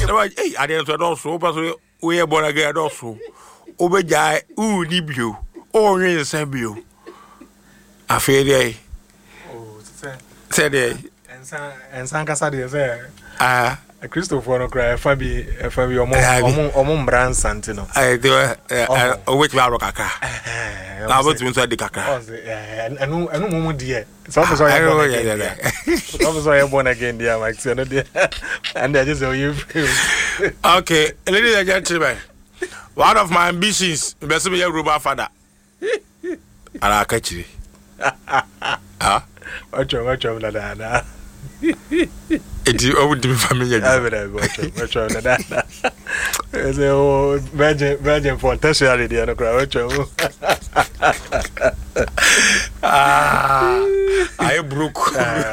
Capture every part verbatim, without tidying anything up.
Hey, I didn't know so, but we are born again also. Obejai, ooh, Nibio, or in Sambio. A fair day. Oh, said they. And Sankasa is there. Ah, a Christopher cry, Fabi, Fabi, or Mom Brand Santino. I do a which Barocca. I was inside the caca. And no moment, dear. So I was born again, dear, like Senna, and I just owe you. Okay, ladies and gentlemen, one of my ambitions is to be a Ruba father. And I'll catch you. Ah, watch your watch of the it is over to be familiar. I will watch of the virgin virgin for tertiary, the other crowd. Ah, I broke.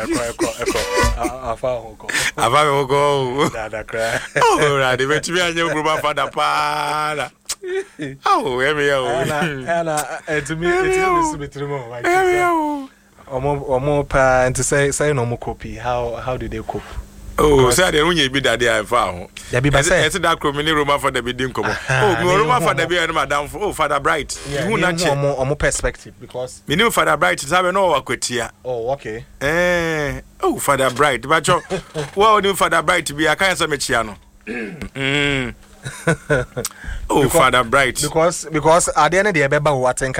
I found go. That cry. Oh, right, the veteran your Ruba father. Pa. Oh, every hour. And to me, it's a bit more. Or more, or more pa, and to say, say no more copy. How, how do they cope? Oh, say they only be that they are found. There be by say, it's that criminal Roma for the bidding come. Oh, Roma for the beer, madam. Oh, Father Bright. You not more, or more perspective because we knew Father Bright is having no work here. Oh, okay. Eh, oh, Father Bright, but you, well, new Father Bright to be a kind of Mechiano. Hmm. Oh, Father Bright. Because, because at the end of the day, what